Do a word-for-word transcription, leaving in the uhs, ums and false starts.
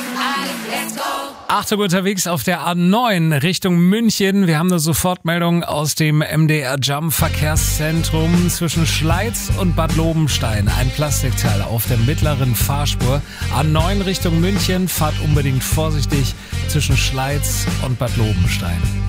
Achtung, unterwegs auf der A neun Richtung München. Wir haben eine Sofortmeldung aus dem M D R Jump Verkehrszentrum zwischen Schleiz und Bad Lobenstein. Ein Plastikteil auf der mittleren Fahrspur. A neun Richtung München. Fahrt unbedingt vorsichtig zwischen Schleiz und Bad Lobenstein.